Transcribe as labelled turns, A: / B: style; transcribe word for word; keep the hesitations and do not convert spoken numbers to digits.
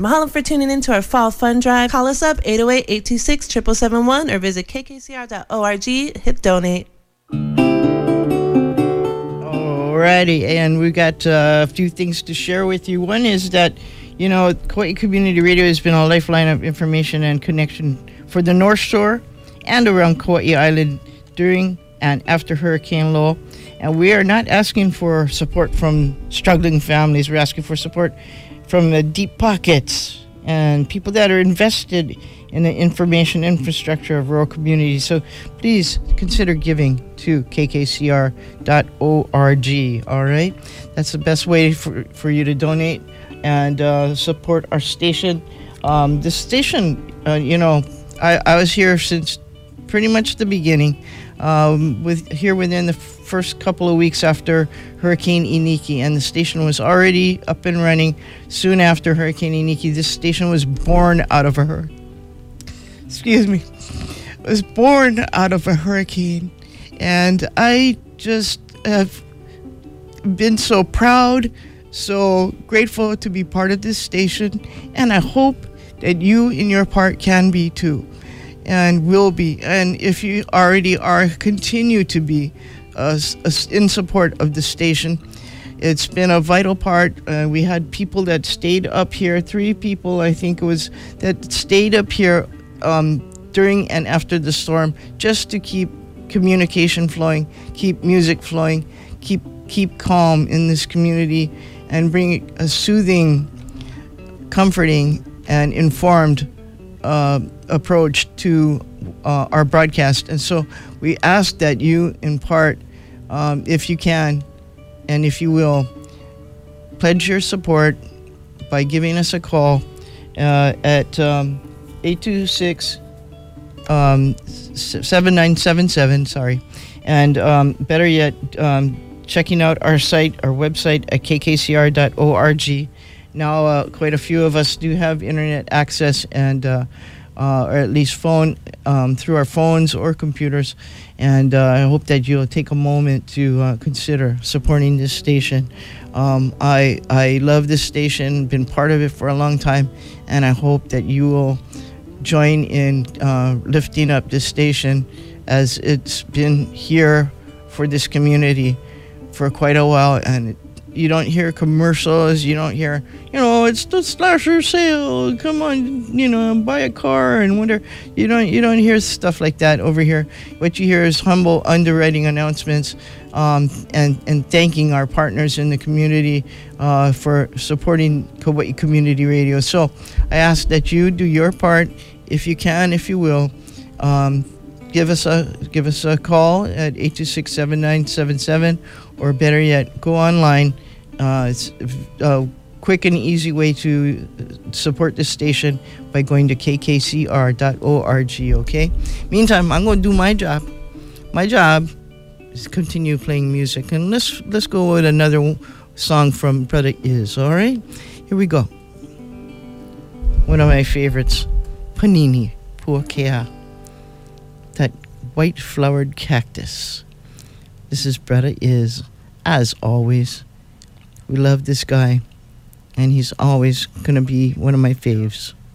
A: Mahalo for tuning in to our Fall Fund Drive. Call us up, eight oh eight, eight two six, seven seven seven one, or visit k k c r dot org. Hit donate.
B: Alrighty, and we got uh, a few things to share with you. One is that, you know, Kauai Community Radio has been a lifeline of information and connection for the North Shore and around Kauai Island during and after Hurricane Lo. And we are not asking for support from struggling families. We're asking for support from the deep pockets and people that are invested in the information infrastructure of rural communities. So please consider giving to k k c r dot org, all right? That's the best way for, for you to donate and uh, support our station. Um, the station, uh, you know, I, I was here since pretty much the beginning, um, with here within the first couple of weeks after Hurricane Iniki, and the station was already up and running soon after Hurricane Iniki. This station was born out of a hur- excuse me, was born out of a hurricane, and I just have been so proud, so grateful to be part of this station, and I hope that you in your part can be too, and will be, and if you already are, continue to be uh, in support of the station. It's been a vital part. Uh, we had people that stayed up here, three people I think it was, that stayed up here um, during and after the storm, just to keep communication flowing, keep music flowing, keep keep calm in this community, and bring a soothing, comforting, and informed uh, approach to uh, our broadcast. And so we ask that you, in part, um, if you can, and if you will, pledge your support by giving us a call uh, at um, eight two six, seven nine seven seven, sorry, and um, better yet, um, checking out our site, our website at k k c r dot org. Now, uh, quite a few of us do have internet access, and uh, uh, or at least phone um, through our phones or computers, and uh, I hope that you'll take a moment to uh, consider supporting this station. Um, I I love this station, been part of it for a long time, and I hope that you will join in uh, lifting up this station, as it's been here for this community for quite a while, and it, you don't hear commercials, you don't hear, you know, it's the slasher sale, come on, you know, buy a car and whatever. You don't you don't hear stuff like that over here. What you hear is humble underwriting announcements, um, and, and thanking our partners in the community uh, for supporting Kauai Community Radio. So I ask that you do your part, if you can, if you will. Um, give us a give us a call at eight two six, seven nine seven seven, or better yet, go online. Uh, it's a quick and easy way to support this station by going to k k c r dot org, okay? Meantime, I'm going to do my job. My job is continue playing music. And let's let's go with another song from Brother Is, all right? Here we go. One of my favorites, Panini Puakea, that white-flowered cactus. This is Brother Is, as always. We love this guy, and he's always going to be one of my faves.